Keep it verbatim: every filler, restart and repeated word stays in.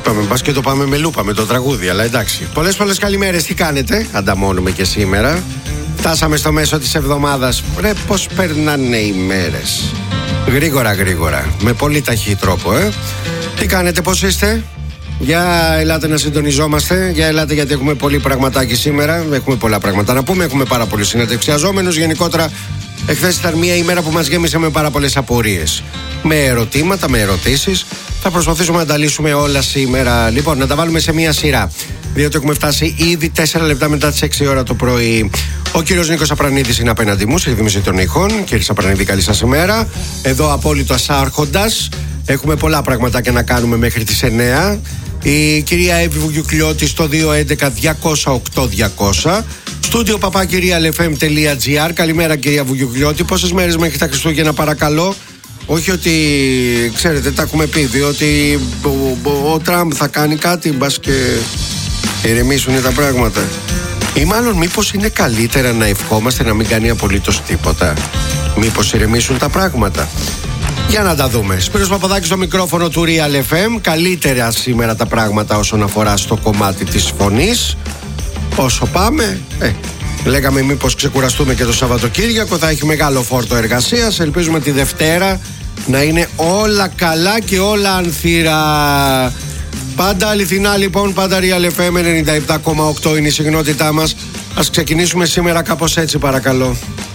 Είπαμε, μπας και το πάμε με λούπα με το τραγούδι, αλλά εντάξει. Πολλές πολλές καλημέρες, τι κάνετε? Ανταμώνουμε και σήμερα. Φτάσαμε στο μέσο της εβδομάδας. Ρε, πως περνάνε οι μέρες. Γρήγορα, γρήγορα. Με πολύ ταχύ τρόπο, ε. Τι κάνετε, πώς είστε? Για ελάτε να συντονιζόμαστε. Για ελάτε, γιατί έχουμε πολύ πραγματάκι σήμερα. Έχουμε πολλά πράγματα να πούμε. Έχουμε πάρα πολλούς συνεντευξιαζόμενους. Γενικότερα, εχθές ήταν μια ημέρα που μας γέμισε με πάρα πολλές απορίες. Με ερωτήματα, με ερωτήσεις. Θα προσπαθήσουμε να τα λύσουμε όλα σήμερα. Λοιπόν, να τα βάλουμε σε μια σειρά. Διότι έχουμε φτάσει ήδη τέσσερα λεπτά μετά τις έξι ώρα το πρωί. Ο κύριος Νίκος Απρανίδης είναι απέναντί μου, στη ρύθμιση των ήχων. Κύριε Απρανίδη, καλή σας ημέρα. Εδώ απόλυτος άρχοντας. Έχουμε πολλά πραγματάκια να κάνουμε μέχρι τις εννιά. Η κυρία Εύη Βουγιουκλιώτη στο δύο έντεκα διακόσια οκτώ διακόσια. Στούντιο παπάκυρια ελ εφ εμ τελεία τζι άρ. Καλημέρα, κυρία Βουγιουκλιώτη. Πόσες μέρες μέχρι τα Χριστούγεννα, παρακαλώ? Όχι ότι, ξέρετε, τα έχουμε πει, διότι ο, ο, ο Τραμπ θα κάνει κάτι, μπας και ηρεμήσουν τα πράγματα. Ή μάλλον μήπως είναι καλύτερα να ευχόμαστε να μην κάνει απολύτως τίποτα? Μήπως ηρεμήσουν τα πράγματα? Για να τα δούμε. Σπύρος Παπαδάκης στο μικρόφωνο του Real εφ εμ. Καλύτερα σήμερα τα πράγματα όσον αφορά στο κομμάτι της φωνής. Όσο πάμε, ε, λέγαμε μήπως ξεκουραστούμε και το Σαββατοκύριακο. Θα έχει μεγάλο φόρτο εργασίας. Ελπίζουμε τη Δευτέρα να είναι όλα καλά και όλα ανθυρά. Πάντα αληθινά λοιπόν, πάντα Real εφ εμ ενενήντα επτά κόμμα οκτώ είναι η συχνότητά μας. Ας ξεκινήσουμε σήμερα κάπως έτσι, παρακαλώ.